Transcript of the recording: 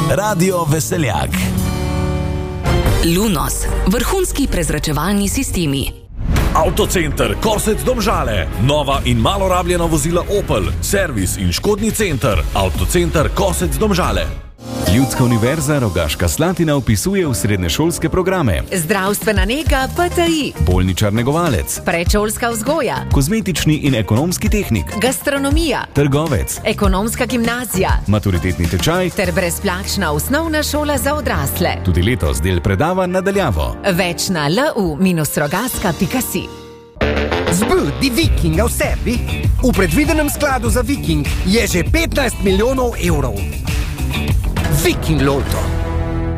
Radio Veseljak. Lunos, vrhunski prezračevalni sistemi. Avtocenter Kosec Domžale. Nova in malo rabljena vozila Opel. Servis in škodni center. Avtocenter Kosec Domžale. Ljudska univerza Rogaška Slatina vpisuje v srednješolske programe. Zdravstvena nega PTI. Bolničar negovalec. Predšolska vzgoja. Kozmetični in ekonomski tehnik. Gastronomija. Trgovec. Ekonomska gimnazija. Maturitetni tečaj. Ter brezplačna osnovna šola za odrasle. Tudi letos del predava nadaljavo. Več na lu-rogaska.si. Zbudi Vikinga v sebi. V predvidenem skladu za Viking je že 15 milijonov evrov. Viking Lotto.